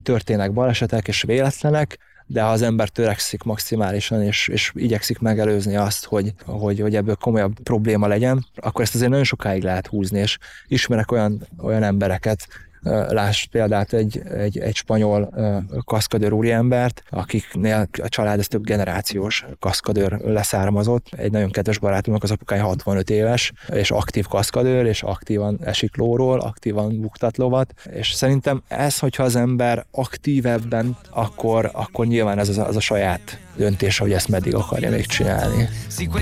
történnek balesetek és véletlenek, de ha az ember törekszik maximálisan, és igyekszik megelőzni azt, hogy ebből komolyabb probléma legyen, akkor ezt azért nagyon sokáig lehet húzni, és ismerek olyan embereket, láss példát egy spanyol kaszkadőr úriembert, akiknél a család ez több generációs kaszkadőr leszármazott. Egy nagyon kedves barátomnak az apukája 65 éves, és aktív kaszkadőr, és aktívan esik lóról, aktívan buktat lovat, és szerintem ez, hogyha az ember aktívebben, akkor nyilván ez az a saját döntés, hogy ezt meddig akarja még csinálni.